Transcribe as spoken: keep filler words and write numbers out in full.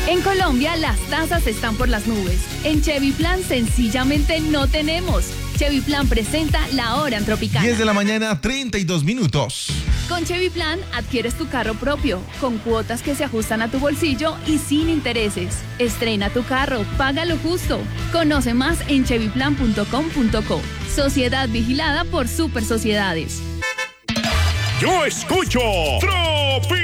En Colombia, las tasas están por las nubes. En Chevy Plan, sencillamente no tenemos. Chevy Plan presenta La Hora en Tropicana. diez de la mañana, treinta y dos minutos. Con Chevy Plan, adquieres tu carro propio, con cuotas que se ajustan a tu bolsillo y sin intereses. Estrena tu carro, paga lo justo. Conoce más en chevy plan punto com punto co. Sociedad vigilada por Super Sociedades. Yo escucho Tropi.